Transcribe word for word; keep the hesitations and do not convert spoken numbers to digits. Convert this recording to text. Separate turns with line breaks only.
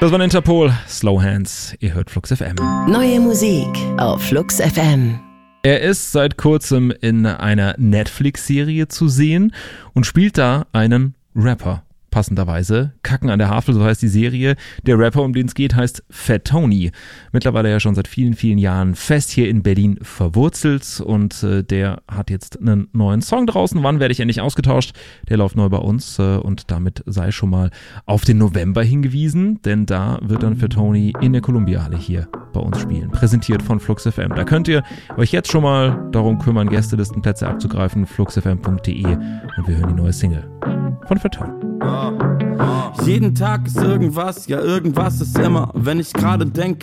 Das war Interpol, Slow Hands, ihr hört Flux F M.
Neue Musik auf Flux F M.
Er ist seit kurzem in einer Netflix-Serie zu sehen und spielt da einen Rapper. Passenderweise. Kacken an der Havel, so heißt die Serie. Der Rapper, um den es geht, heißt Fat Tony. Mittlerweile ja schon seit vielen, vielen Jahren fest hier in Berlin verwurzelt und äh, der hat jetzt einen neuen Song draußen. Wann werde ich endlich ausgetauscht? Der läuft neu bei uns äh, und damit sei schon mal auf den November hingewiesen, denn da wird dann Fat Tony in der Kolumbiale hier bei uns spielen. Präsentiert von Flux F M. Da könnt ihr euch jetzt schon mal darum kümmern, Gästelistenplätze abzugreifen. flux f m punkt d e und wir hören die neue Single von Fat Tony.
Jeden Tag ist irgendwas, ja irgendwas ist immer. Wenn ich gerade denk,